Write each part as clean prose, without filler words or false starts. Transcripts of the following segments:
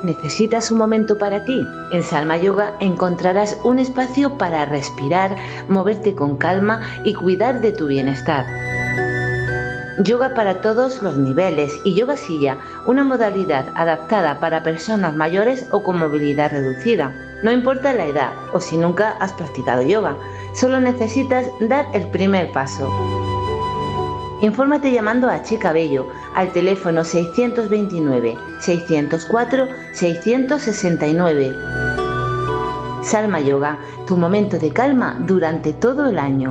¿Necesitas un momento para ti? En Salma Yoga encontrarás un espacio para respirar, moverte con calma y cuidar de tu bienestar. Yoga para todos los niveles y Yoga Silla, una modalidad adaptada para personas mayores o con movilidad reducida. No importa la edad o si nunca has practicado yoga, solo necesitas dar el primer paso. Infórmate llamando a Che Cabello al teléfono 629-604-669. Salma Yoga, tu momento de calma durante todo el año.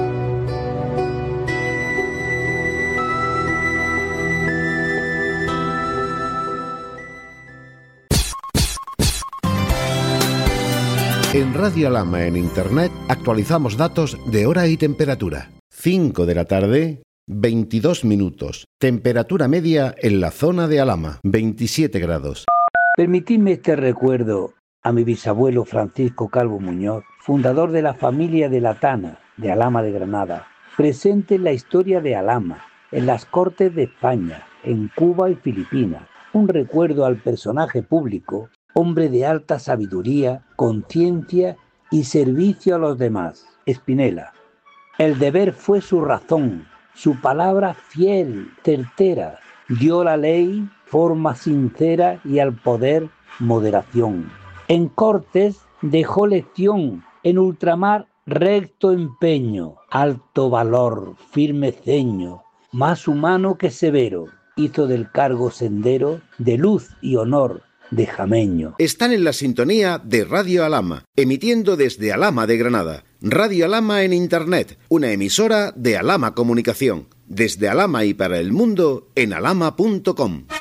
En Radio Alhama en Internet actualizamos datos de hora y temperatura. 5 de la tarde, 22 minutos. Temperatura media en la zona de Alhama, 27 grados. Permitidme este recuerdo a mi bisabuelo Francisco Calvo Muñoz, fundador de la familia de la Tana, de Alhama de Granada, presente en la historia de Alhama, en las Cortes de España, en Cuba y Filipinas. Un recuerdo al personaje público, hombre de alta sabiduría, conciencia y servicio a los demás. Espinela. El deber fue su razón, su palabra fiel, certera. Dio la ley forma sincera y al poder moderación. En Cortes dejó lección, en ultramar recto empeño, alto valor, firme ceño, más humano que severo. Hizo del cargo sendero de luz y honor, de jameño. Están en la sintonía de Radio Alhama, emitiendo desde Alhama de Granada. Radio Alhama en Internet, una emisora de Alhama Comunicación. Desde Alhama y para el mundo en alhama.com.